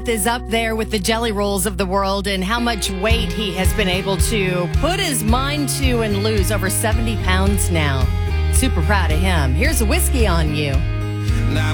is up there with the Jelly Rolls of the world and how much weight he has been able to put his mind to and lose over 70 pounds now. Super proud of him. Here's a Whiskey on You.